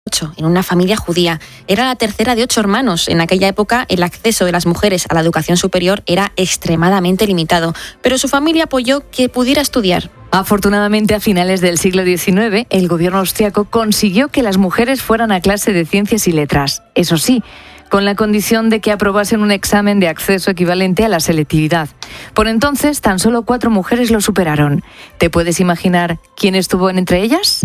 en una familia judía. Era la tercera de 8 hermanos. En aquella época, el acceso de las mujeres a la educación superior era extremadamente limitado, pero su familia apoyó que pudiera estudiar. Afortunadamente, a finales del siglo XIX, el gobierno austriaco consiguió que las mujeres fueran a clase de ciencias y letras. Eso sí, con la condición de que aprobasen un examen de acceso equivalente a la selectividad. Por entonces, tan solo 4 mujeres lo superaron. ¿Te puedes imaginar quién estuvo entre ellas?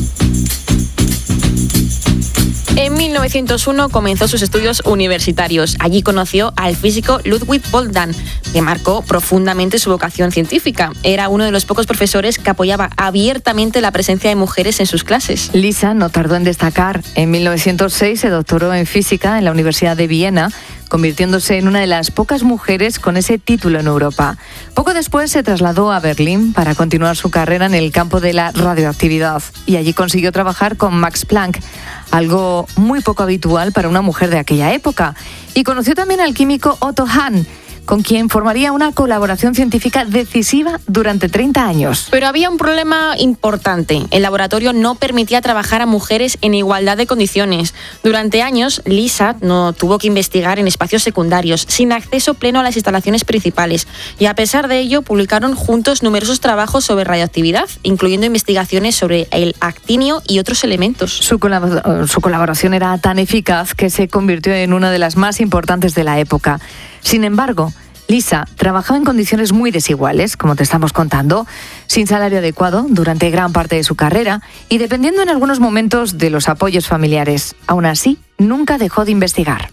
En 1901 comenzó sus estudios universitarios. Allí conoció al físico Ludwig Boltzmann, que marcó profundamente su vocación científica. Era uno de los pocos profesores que apoyaba abiertamente la presencia de mujeres en sus clases. Lisa no tardó en destacar. En 1906 se doctoró en física en la Universidad de Viena, convirtiéndose en una de las pocas mujeres con ese título en Europa. Poco después se trasladó a Berlín para continuar su carrera en el campo de la radioactividad y allí consiguió trabajar con Max Planck, algo muy poco habitual para una mujer de aquella época. Y conoció también al químico Otto Hahn, con quien formaría una colaboración científica decisiva durante 30 años. Pero había un problema importante. El laboratorio no permitía trabajar a mujeres en igualdad de condiciones. Durante años, Lisa no tuvo que investigar en espacios secundarios, sin acceso pleno a las instalaciones principales. Y a pesar de ello, publicaron juntos numerosos trabajos sobre radioactividad, incluyendo investigaciones sobre el actinio y otros elementos. Su colaboración era tan eficaz que se convirtió en una de las más importantes de la época. Sin embargo, Lisa trabajaba en condiciones muy desiguales, como te estamos contando, sin salario adecuado durante gran parte de su carrera y dependiendo en algunos momentos de los apoyos familiares. Aún así, nunca dejó de investigar.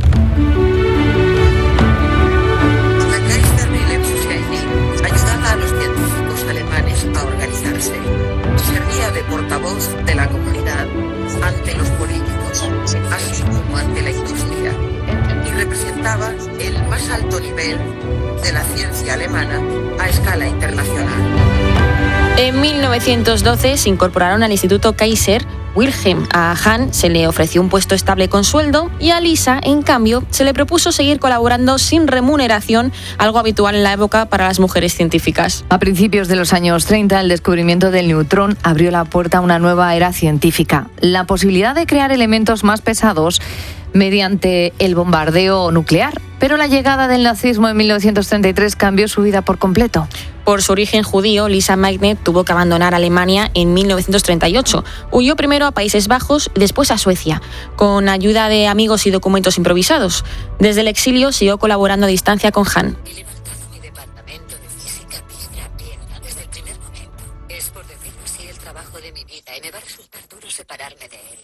La Kaiser Wilhelm Society ayudaba a los científicos alemanes a organizarse. Servía de portavoz de la comunidad ante los políticos, así como ante la industria, y representaba el más alto nivel de la ciencia alemana a escala internacional. En 1912 se incorporaron al Instituto Kaiser Wilhelm. A Hahn se le ofreció un puesto estable con sueldo y a Lisa, en cambio, se le propuso seguir colaborando sin remuneración, algo habitual en la época para las mujeres científicas. A principios de los años 30, el descubrimiento del neutrón abrió la puerta a una nueva era científica. La posibilidad de crear elementos más pesados mediante el bombardeo nuclear. Pero la llegada del nazismo en 1933 cambió su vida por completo. Por su origen judío, Lisa Meitner tuvo que abandonar Alemania en 1938. Huyó primero a Países Bajos y después a Suecia, con ayuda de amigos y documentos improvisados. Desde el exilio siguió colaborando a distancia con Hahn. He levantado mi departamento de física piedra a piedra desde el primer momento. Es, por decirlo así, el trabajo de mi vida y me va a resultar duro separarme de él.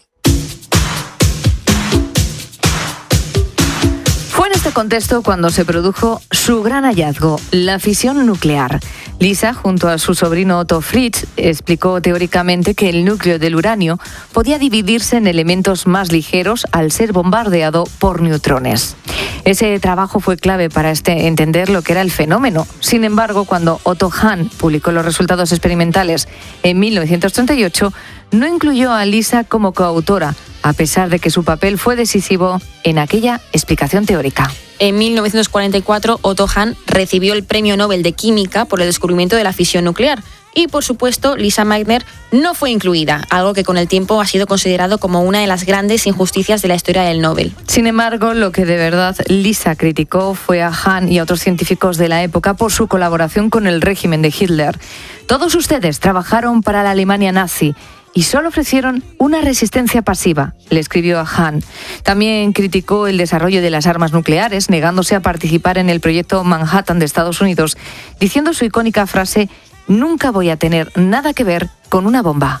Fue en este contexto cuando se produjo su gran hallazgo, la fisión nuclear. Lisa, junto a su sobrino Otto Fritsch, explicó teóricamente que el núcleo del uranio podía dividirse en elementos más ligeros al ser bombardeado por neutrones. Ese trabajo fue clave para entender lo que era el fenómeno. Sin embargo, cuando Otto Hahn publicó los resultados experimentales en 1938, no incluyó a Lisa como coautora, a pesar de que su papel fue decisivo en aquella explicación teórica. En 1944, Otto Hahn recibió el Premio Nobel de Química por el descubrimiento de la fisión nuclear. Y, por supuesto, Lisa Meitner no fue incluida, algo que con el tiempo ha sido considerado como una de las grandes injusticias de la historia del Nobel. Sin embargo, lo que de verdad Lisa criticó fue a Hahn y a otros científicos de la época por su colaboración con el régimen de Hitler. Todos ustedes trabajaron para la Alemania nazi y solo ofrecieron una resistencia pasiva, le escribió a Hahn. También criticó el desarrollo de las armas nucleares, negándose a participar en el proyecto Manhattan de Estados Unidos, diciendo su icónica frase: «Nunca voy a tener nada que ver con una bomba».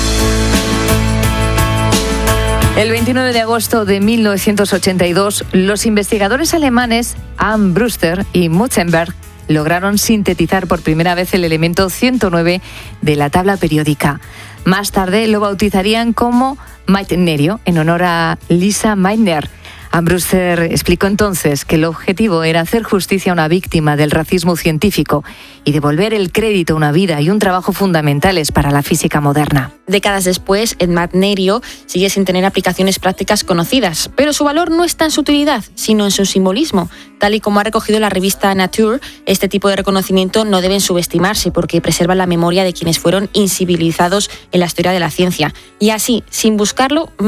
El 29 de agosto de 1982, los investigadores alemanes Anne Brewster y Mutzenberg lograron sintetizar por primera vez el elemento 109 de la tabla periódica. Más tarde lo bautizarían como meitnerio, en honor a Lisa Meitner. Anne Brewster explicó entonces que el objetivo era hacer justicia a una víctima del racismo científico y devolver el crédito a una vida y un trabajo fundamentales para la física moderna. Décadas después, el meitnerio sigue sin tener aplicaciones prácticas conocidas, pero su valor no está en su utilidad, sino en su simbolismo. Tal y como ha recogido la revista Nature, este tipo de reconocimiento no deben subestimarse porque preservan la memoria de quienes fueron invisibilizados en la historia de la ciencia. Y así, sin buscarlo,